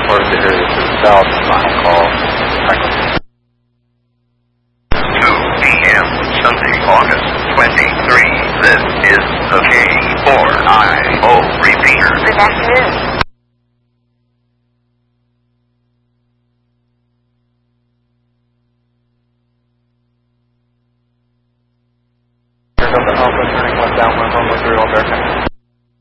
reported to area to the south. Final call. Franklin. 2 p.m. Sunday, August 23. This is the K4IO repeater. Good afternoon. Delta Alpha turning left downwind, runway 30 all American.